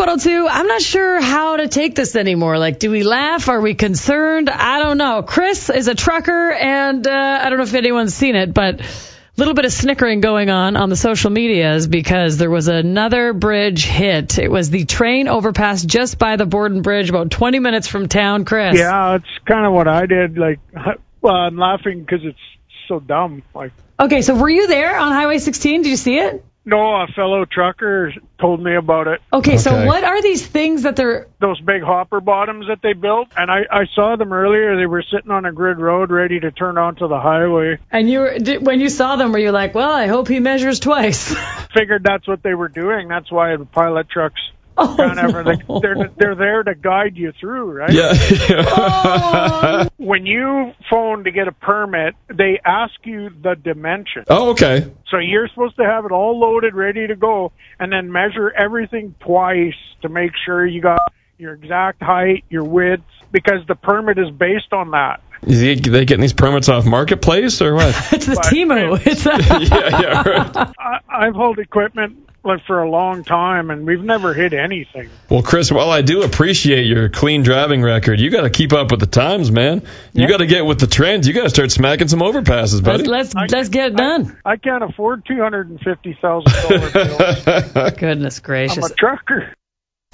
Q102, I'm not sure how to take this anymore. Like, do we laugh? Are we concerned? I don't know. Chris is a trucker, and I don't know if anyone's seen it, but a little bit of snickering going on the social medias because there was another bridge hit. It was the train overpass just by the Borden Bridge, about 20 minutes from town, Chris. Yeah, it's kind of what I did. Like, well, I'm laughing because it's so dumb. Like, okay, so were you there on Highway 16? Did you see it? No, a fellow trucker told me about it. Okay, so what are these things that they're... Those big hopper bottoms that they built, and I saw them earlier. They were sitting on a grid road ready to turn onto the highway. And when you saw them, were you like, well, I hope he measures twice? Figured that's what they were doing. That's why the pilot trucks... no. They're there to guide you through, right? Yeah. When you phone to get a permit, they ask you the dimension. Oh, okay. So you're supposed to have it all loaded, ready to go, and then measure everything twice to make sure you got your exact height, your width, because the permit is based on that. Is they getting these permits off Marketplace or what? It's the Temu. Right. I've hauled equipment for a long time, and we've never hit anything. Well, Chris, while I do appreciate your clean driving record, you got to keep up with the times, man. You got to get with the trends. You got to start smacking some overpasses, buddy. Let's get it done. I can't afford $250,000 bills. Goodness gracious. I'm a trucker.